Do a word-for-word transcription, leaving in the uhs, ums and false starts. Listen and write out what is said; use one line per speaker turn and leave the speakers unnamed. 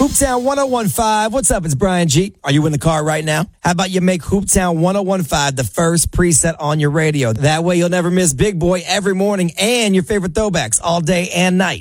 Hooptown ten fifteen. What's up? It's Brian G. Are you in the car right now? How about you make Hooptown ten fifteen the first preset on your radio? That way you'll never miss Big Boy every morning and your favorite throwbacks all day and night.